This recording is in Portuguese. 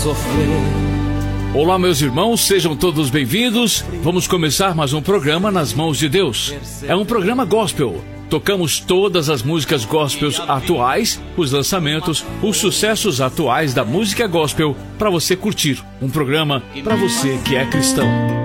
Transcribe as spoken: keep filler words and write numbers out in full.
Olá, meus irmãos, sejam todos bem-vindos. Vamos começar mais um programa nas mãos de Deus. É um programa gospel. Tocamos todas as músicas gospels atuais, os lançamentos, os sucessos atuais da música gospel para você curtir. Um programa para você que é cristão.